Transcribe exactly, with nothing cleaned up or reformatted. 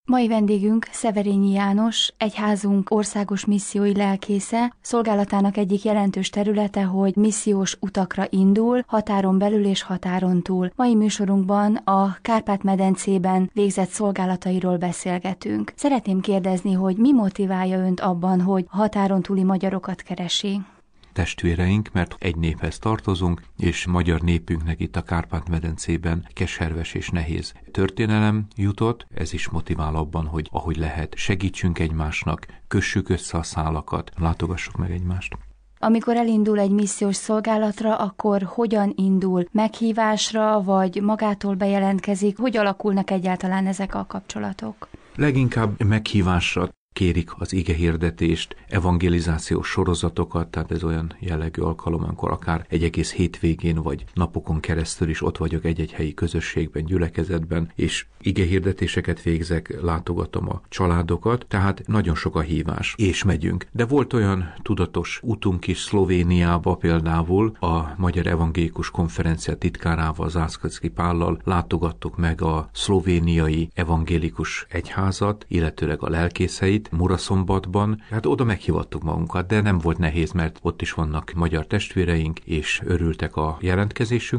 Mai vendégünk Szeverényi János, egyházunk országos missziói lelkésze, szolgálatának egyik jelentős területe, hogy missziós utakra indul, határon belül és határon túl. Mai műsorunkban a Kárpát-medencében végzett szolgálatairól beszélgetünk. Szeretném kérdezni, hogy mi motiválja önt abban, hogy határon túli magyarokat keresi? Testvéreink, mert egy néphez tartozunk, és magyar népünknek itt a Kárpát-medencében keserves és nehéz történelem jutott. Ez is motivál abban, hogy ahogy lehet, segítsünk egymásnak, kössük össze a szálakat, látogassuk meg egymást. Amikor elindul egy missziós szolgálatra, akkor hogyan indul? Meghívásra, vagy magától bejelentkezik? Hogy alakulnak egyáltalán ezek a kapcsolatok? Leginkább meghívásra kérik az igehirdetést, evangelizációs sorozatokat, tehát ez olyan jellegű alkalom, amikor akár egy egész hétvégén vagy napokon keresztül is ott vagyok egy-egy helyi közösségben, gyülekezetben, és igehirdetéseket végzek, látogatom a családokat, tehát nagyon sok a hívás, és megyünk. De volt olyan tudatos utunk is Szlovéniába például, a Magyar Evangélikus Konferencia titkárával, Zászkocki Pállal látogattuk meg a szlovéniai evangélikus egyházat, illetőleg a lelkészeit, Muraszombatban. Hát oda meghívattuk magunkat, de nem volt nehéz, mert ott is vannak magyar testvéreink, és örültek a jelentkezésünk.